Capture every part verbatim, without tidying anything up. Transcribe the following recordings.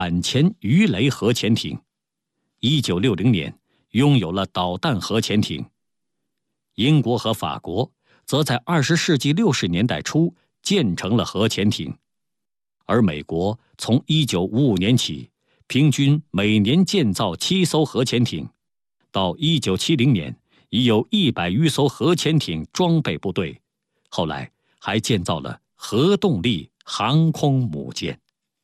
反潜鱼雷核潜艇。一九六零年拥有了导弹核潜艇。英国和法国则在二十世纪六十年代初建成了核潜艇，而美国从一九五五年起，平均每年建造七艘核潜艇，到一九七零年已有一百余艘核潜艇装备部队，后来还建造了核动力航空母舰。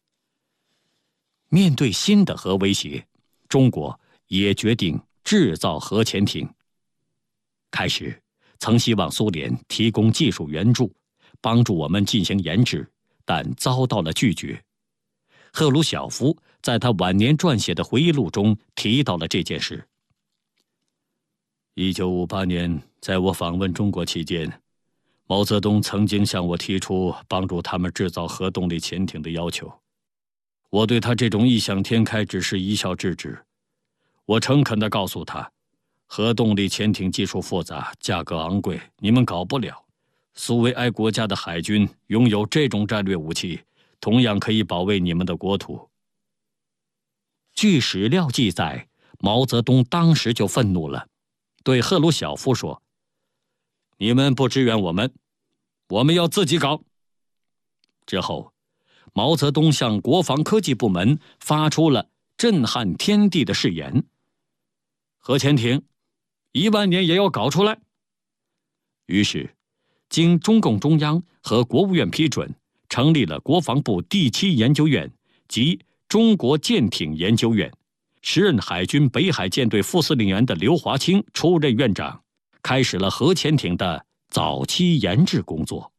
面对新的核威胁，中国也决定制造核潜艇。开始曾希望苏联提供技术援助，帮助我们进行研制，但遭到了拒绝。赫鲁晓夫在他晚年撰写的回忆录中提到了这件事。一九五八年，在我访问中国期间，毛泽东曾经向我提出帮助他们制造核动力潜艇的要求。我对他这种异想天开只是一笑置之。我诚恳地告诉他，核动力潜艇技术复杂，价格昂贵，你们搞不了。苏维埃国家的海军拥有这种战略武器，同样可以保卫你们的国土。据史料记载，毛泽东当时就愤怒了，对赫鲁晓夫说：“你们不支援我们，我们要自己搞。”之后，毛泽东向国防科技部门发出了震撼天地的誓言：核潜艇一万年也要搞出来。于是，经中共中央和国务院批准，成立了国防部第七研究院及中国舰艇研究院，时任海军北海舰队副司令员的刘华清出任院长，开始了核潜艇的早期研制工作。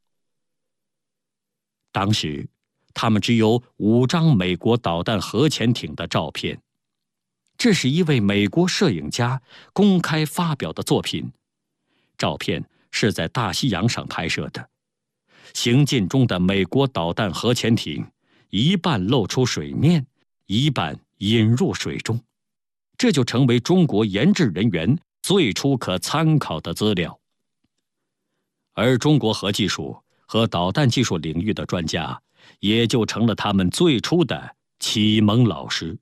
当时，他们只有五张美国导弹核潜艇的照片，这是一位美国摄影家公开发表的作品。照片是在大西洋上拍摄的，行进中的美国导弹核潜艇一半露出水面，一半引入水中，这就成为中国研制人员最初可参考的资料。而中国核技术和导弹技术领域的专家也就成了他们最初的启蒙老师。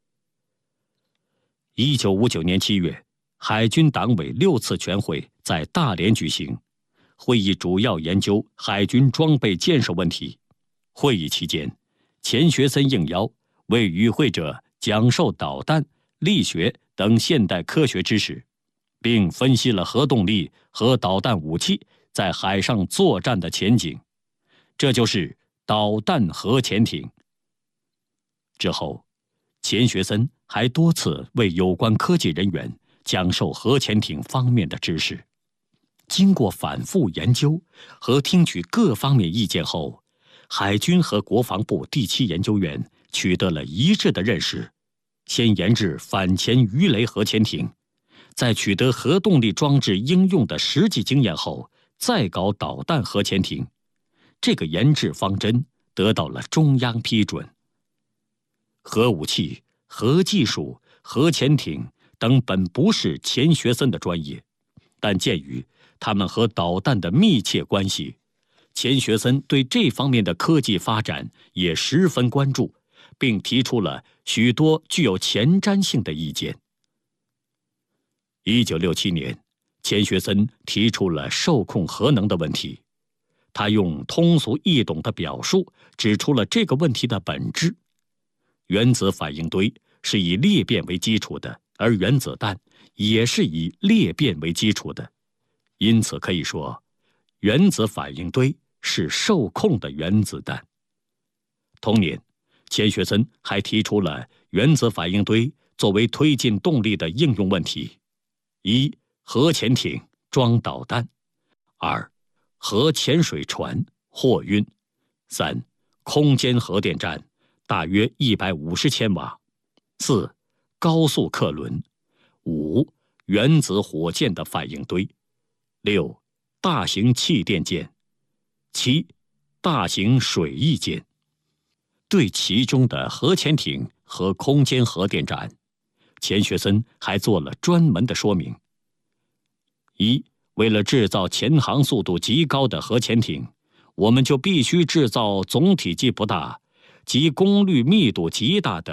一九五九年七月，海军党委六次全会在大连举行，会议主要研究海军装备建设问题。会议期间，钱学森应邀为与会者讲授导弹、力学等现代科学知识，并分析了核动力和导弹武器在海上作战的前景，这就是导弹核潜艇。之后，钱学森还多次为有关科技人员讲授核潜艇方面的知识。经过反复研究和听取各方面意见后，海军和国防部第七研究院取得了一致的认识：先研制反潜鱼雷核潜艇，在取得核动力装置应用的实际经验后，再搞导弹核潜艇。这个研制方针得到了中央批准。核武器、核技术、核潜艇等本不是钱学森的专业，但鉴于他们和导弹的密切关系，钱学森对这方面的科技发展也十分关注，并提出了许多具有前瞻性的意见。一九六七年，钱学森提出了受控核能的问题，他用通俗易懂的表述指出了这个问题的本质。原子反应堆是以裂变为基础的，而原子弹也是以裂变为基础的，因此可以说，原子反应堆是受控的原子弹。同年，钱学森还提出了原子反应堆作为推进动力的应用问题：一、核潜艇装导弹；二、核潜水船货运；三、空间核电站大约一百五十千瓦；四、高速客轮；五、原子火箭的反应堆；六、大型气垫舰；七、大型水翼舰。对其中的核潜艇和空间核电站，钱学森还做了专门的说明：一、为了制造潜航速度极高的核潜艇，我们就必须制造总体积不大、 及功率密度极大的